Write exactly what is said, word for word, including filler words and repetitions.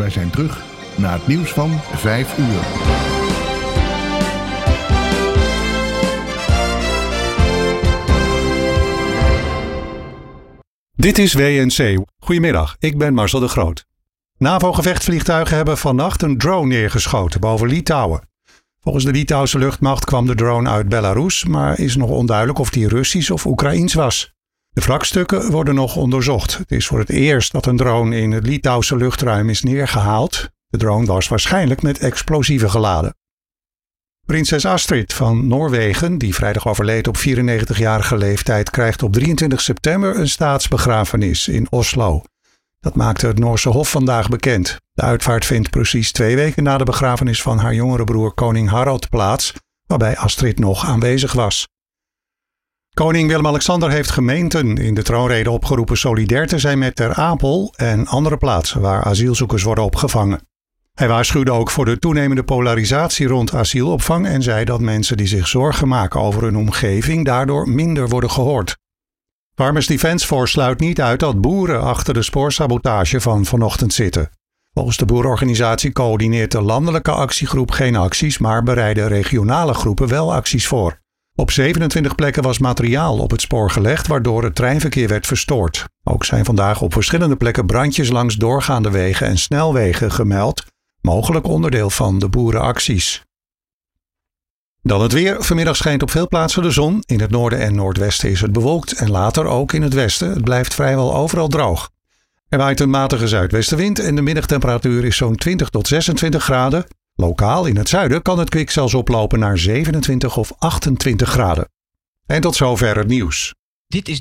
Wij zijn terug na het nieuws van vijf uur. Dit is W N C. Goedemiddag, ik ben Marcel de Groot. NAVO-gevechtsvliegtuigen hebben vannacht een drone neergeschoten boven Litouwen. Volgens de Litouwse luchtmacht kwam de drone uit Belarus, maar is nog onduidelijk of die Russisch of Oekraïens was. De wrakstukken worden nog onderzocht. Het is voor het eerst dat een drone in het Litouwse luchtruim is neergehaald. De drone was waarschijnlijk met explosieven geladen. Prinses Astrid van Noorwegen, die vrijdag overleed op vierennegentigjarige leeftijd, krijgt op drieëntwintig september een staatsbegrafenis in Oslo. Dat maakte het Noorse Hof vandaag bekend. De uitvaart vindt precies twee weken na de begrafenis van haar jongere broer koning Harald plaats, waarbij Astrid nog aanwezig was. Koning Willem-Alexander heeft gemeenten in de troonrede opgeroepen solidair te zijn met Ter Apel en andere plaatsen waar asielzoekers worden opgevangen. Hij waarschuwde ook voor de toenemende polarisatie rond asielopvang en zei dat mensen die zich zorgen maken over hun omgeving daardoor minder worden gehoord. Farmers Defence Force sluit niet uit dat boeren achter de spoorsabotage van vanochtend zitten. Volgens de boerenorganisatie coördineert de landelijke actiegroep geen acties, maar bereiden regionale groepen wel acties voor. Op zevenentwintig plekken was materiaal op het spoor gelegd, waardoor het treinverkeer werd verstoord. Ook zijn vandaag op verschillende plekken brandjes langs doorgaande wegen en snelwegen gemeld, mogelijk onderdeel van de boerenacties. Dan het weer. Vanmiddag schijnt op veel plaatsen de zon. In het noorden en noordwesten is het bewolkt en later ook in het westen. Het blijft vrijwel overal droog. Er waait een matige zuidwestenwind en de middagtemperatuur is zo'n twintig tot zesentwintig graden. Lokaal in het zuiden kan het kwik zelfs oplopen naar zevenentwintig of achtentwintig graden. En tot zover het nieuws. Dit is